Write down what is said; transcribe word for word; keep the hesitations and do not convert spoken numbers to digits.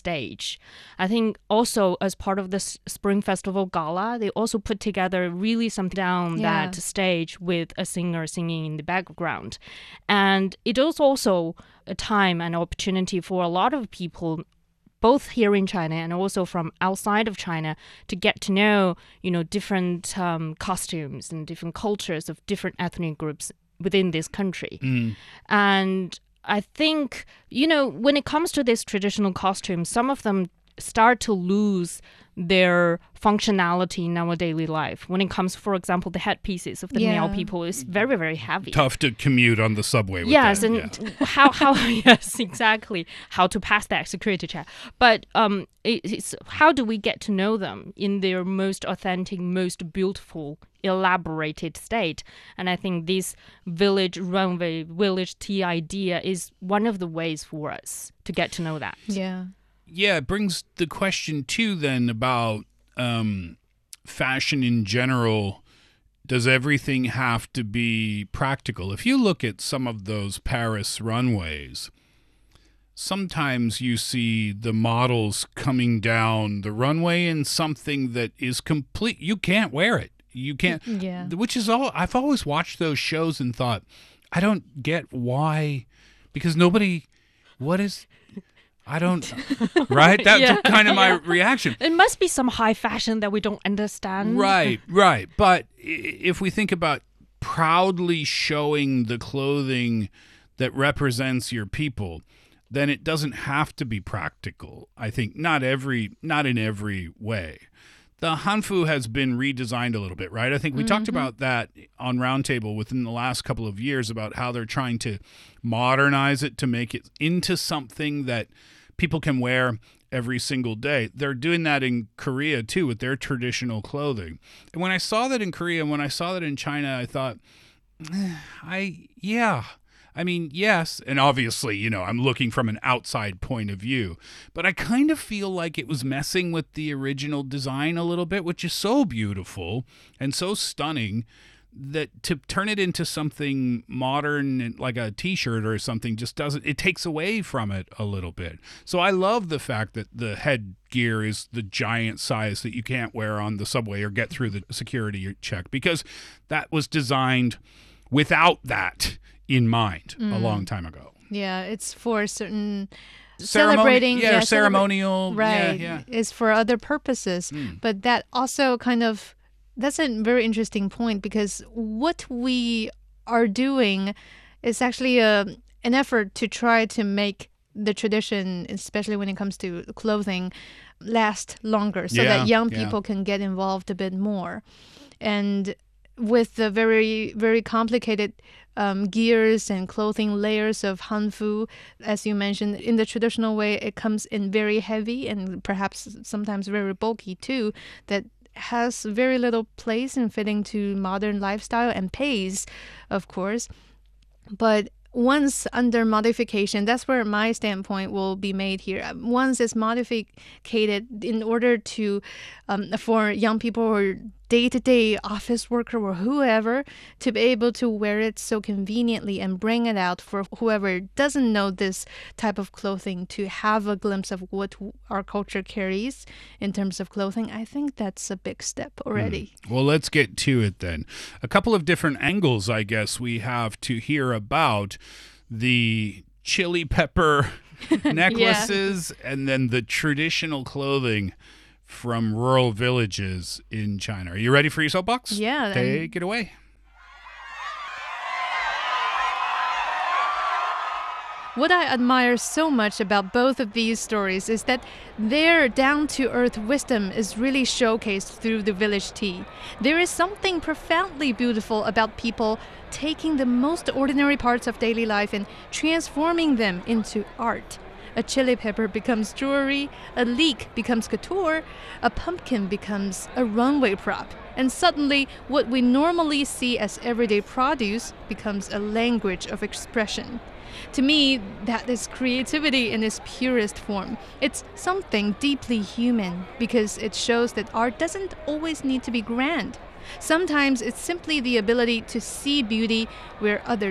stage. I think also as part of this Spring Festival Gala, they also put together really something down Yeah. that stage with a singer singing in the background. And it was also a time and opportunity for a lot of people, both here in China and also from outside of China, to get to know, you know, different um, costumes and different cultures of different ethnic groups within this country. Mm. And I think, you know, when it comes to these traditional costumes, some of them start to lose their functionality in our daily life. When it comes, for example, the headpieces of the Yeah. Miao people is very, very heavy. Tough to commute on the subway with Yes, that. and yeah. how how yes, exactly how to pass that security check. But um, it, it's how do we get to know them in their most authentic, most beautiful, elaborated state? And I think this village runway, village tea idea is one of the ways for us to get to know that. Yeah. Yeah, it brings the question, too, then, about um, fashion in general. Does everything have to be practical? If you look at some of those Paris runways, sometimes you see the models coming down the runway in something that is complete. You can't wear it. You can't. Yeah. Which is all. I've always watched those shows and thought, I don't get why, because nobody. What is? I don't. Right. That's Yeah. kind of my reaction. It must be some high fashion that we don't understand. Right, right. But i- if we think about proudly showing the clothing that represents your people, then it doesn't have to be practical. I think not every, not in every way. The Hanfu has been redesigned a little bit, right? I think we talked about that on Roundtable within the last couple of years about how they're trying to modernize it to make it into something that people can wear every single day. They're doing that in Korea too with their traditional clothing. And when I saw that in Korea and when I saw that in China, I thought, eh, I, yeah. I mean, yes, and obviously, you know, I'm looking from an outside point of view, but I kind of feel like it was messing with the original design a little bit, which is so beautiful and so stunning that to turn it into something modern, like a t-shirt or something, just doesn't, it takes away from it a little bit. So I love the fact that the headgear is the giant size that you can't wear on the subway or get through the security check, because that was designed without that in mind a long time ago. Yeah, it's for certain Ceremony- celebrating. yeah, or celebra- ceremonial, yeah, right? yeah. It's for other purposes, Mm. but that also kind of that's a very interesting point, because what we are doing is actually a an effort to try to make the tradition, especially when it comes to clothing, last longer, so Yeah, that young yeah. people can get involved a bit more, and with the very very complicated um, gears and clothing layers of hanfu, as you mentioned, in the traditional way, it comes in very heavy and perhaps sometimes very bulky too, that has very little place in fitting to modern lifestyle and pace, of course. But once under modification, that's where my standpoint will be made here. Once it's modified in order to, um, for young people or day-to-day office worker or whoever, to be able to wear it so conveniently and bring it out for whoever doesn't know this type of clothing to have a glimpse of what our culture carries in terms of clothing, I think that's a big step already. Well, let's get to it then. A couple of different angles, I guess, we have to hear about the chili pepper necklaces and then the traditional clothing from rural villages in China. Are you ready for your soapbox? Yeah. Take it away. What I admire so much about both of these stories is that their down-to-earth wisdom is really showcased through the village tea. There is something profoundly beautiful about people taking the most ordinary parts of daily life and transforming them into art. A chili pepper becomes jewelry, a leek becomes couture, a pumpkin becomes a runway prop. And suddenly, what we normally see as everyday produce becomes a language of expression. To me, that is creativity in its purest form. It's something deeply human because it shows that art doesn't always need to be grand. Sometimes it's simply the ability to see beauty where others